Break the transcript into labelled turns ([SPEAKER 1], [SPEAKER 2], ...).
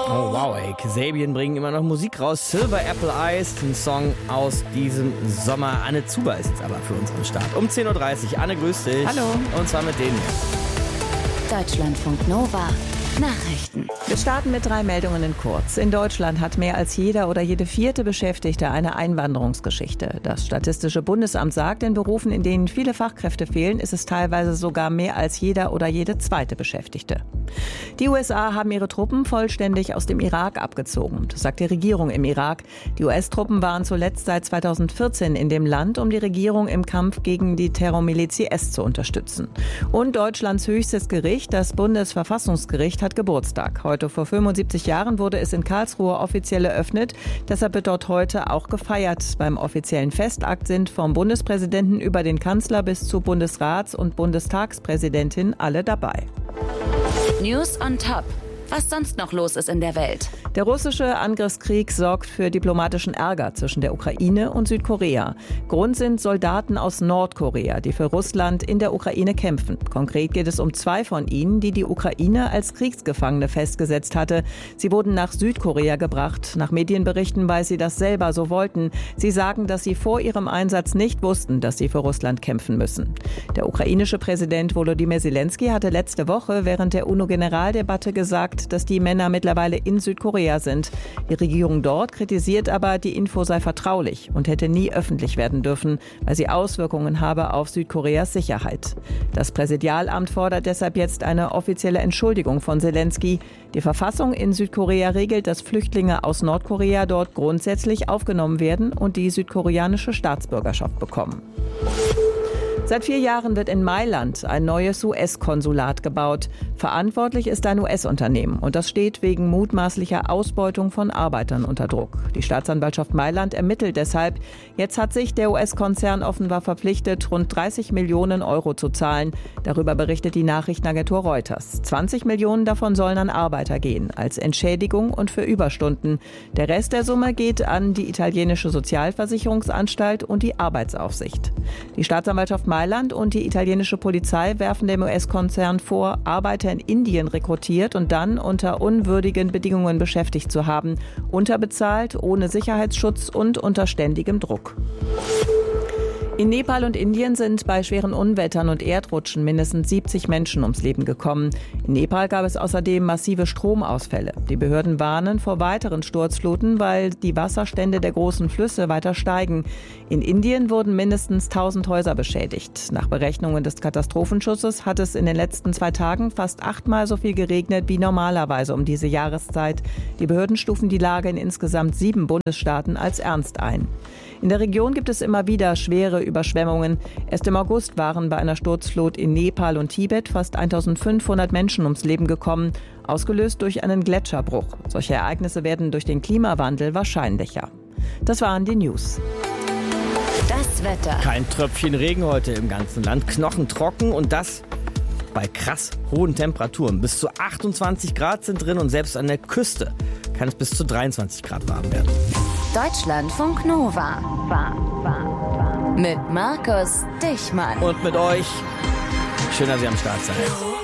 [SPEAKER 1] Oh wow, ey, Kasabian bringen immer noch Musik raus. Silver Apple Eyes, ein Song aus diesem Sommer. Anne Zuber ist aber für uns am Start. Um 10.30 Uhr. Anne, grüß dich.
[SPEAKER 2] Hallo.
[SPEAKER 1] Und zwar mit denen hier.
[SPEAKER 3] Deutschlandfunk Nova. Nachrichten.
[SPEAKER 2] Wir starten mit 3 Meldungen in kurz. In Deutschland hat mehr als jeder oder jede 4. Beschäftigte eine Einwanderungsgeschichte. Das Statistische Bundesamt sagt, in Berufen, in denen viele Fachkräfte fehlen, ist es teilweise sogar mehr als jeder oder jede 2. Beschäftigte. Die USA haben ihre Truppen vollständig aus dem Irak abgezogen. Das sagt die Regierung im Irak. Die US-Truppen waren zuletzt seit 2014 in dem Land, um die Regierung im Kampf gegen die Terrormiliz IS zu unterstützen. Und Deutschlands höchstes Gericht, das Bundesverfassungsgericht, hat Geburtstag. Heute vor 75 Jahren wurde es in Karlsruhe offiziell eröffnet. Deshalb wird dort heute auch gefeiert. Beim offiziellen Festakt sind vom Bundespräsidenten über den Kanzler bis zu Bundesrats- und Bundestagspräsidentin alle dabei.
[SPEAKER 3] News on Top. Was sonst noch los ist in der Welt.
[SPEAKER 2] Der russische Angriffskrieg sorgt für diplomatischen Ärger zwischen der Ukraine und Südkorea. Grund sind Soldaten aus Nordkorea, die für Russland in der Ukraine kämpfen. Konkret geht es um 2 von ihnen, die die Ukraine als Kriegsgefangene festgesetzt hatte. Sie wurden nach Südkorea gebracht. Nach Medienberichten, weil sie das selber so wollten. Sie sagen, dass sie vor ihrem Einsatz nicht wussten, dass sie für Russland kämpfen müssen. Der ukrainische Präsident Volodymyr Zelensky hatte letzte Woche während der UNO-Generaldebatte gesagt, dass die Männer mittlerweile in Südkorea sind. Die Regierung dort kritisiert aber, die Info sei vertraulich und hätte nie öffentlich werden dürfen, weil sie Auswirkungen habe auf Südkoreas Sicherheit. Das Präsidialamt fordert deshalb jetzt eine offizielle Entschuldigung von Zelensky. Die Verfassung in Südkorea regelt, dass Flüchtlinge aus Nordkorea dort grundsätzlich aufgenommen werden und die südkoreanische Staatsbürgerschaft bekommen. Seit 4 Jahren wird in Mailand ein neues US-Konsulat gebaut. Verantwortlich ist ein US-Unternehmen und das steht wegen mutmaßlicher Ausbeutung von Arbeitern unter Druck. Die Staatsanwaltschaft Mailand ermittelt deshalb. Jetzt hat sich der US-Konzern offenbar verpflichtet, rund 30 Millionen Euro zu zahlen. Darüber berichtet die Nachrichtenagentur Reuters. 20 Millionen davon sollen an Arbeiter gehen, als Entschädigung und für Überstunden. Der Rest der Summe geht an die italienische Sozialversicherungsanstalt und die Arbeitsaufsicht. Die Staatsanwaltschaft Mailand und die italienische Polizei werfen dem US-Konzern vor, Arbeiter in Indien rekrutiert und dann unter unwürdigen Bedingungen beschäftigt zu haben, unterbezahlt, ohne Sicherheitsschutz und unter ständigem Druck. In Nepal und Indien sind bei schweren Unwettern und Erdrutschen mindestens 70 Menschen ums Leben gekommen. In Nepal gab es außerdem massive Stromausfälle. Die Behörden warnen vor weiteren Sturzfluten, weil die Wasserstände der großen Flüsse weiter steigen. In Indien wurden mindestens 1000 Häuser beschädigt. Nach Berechnungen des Katastrophenschutzes hat es in den letzten 2 Tagen fast 8-mal so viel geregnet wie normalerweise um diese Jahreszeit. Die Behörden stufen die Lage in insgesamt 7 Bundesstaaten als ernst ein. In der Region gibt es immer wieder schwere Überschwemmungen. Erst im August waren bei einer Sturzflut in Nepal und Tibet fast 1500 Menschen ums Leben gekommen, ausgelöst durch einen Gletscherbruch. Solche Ereignisse werden durch den Klimawandel wahrscheinlicher. Das waren die News.
[SPEAKER 3] Das Wetter.
[SPEAKER 1] Kein Tröpfchen Regen heute im ganzen Land. Knochentrocken und das bei krass hohen Temperaturen. Bis zu 28 Grad sind drin und selbst an der Küste kann es bis zu 23 Grad warm werden.
[SPEAKER 3] Deutschlandfunk Nova. Mit Markus Dichmann.
[SPEAKER 1] Und mit euch. Schön, dass ihr am Start seid.